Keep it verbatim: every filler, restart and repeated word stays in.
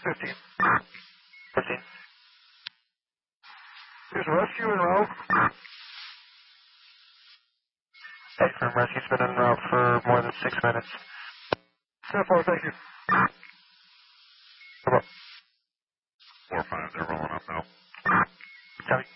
fifteen. fifteen. Here's a rescue en route. Affirm, rescue's been en route for more than six minutes. ten four, thank you. Come on. four five, they're rolling up now. Copy.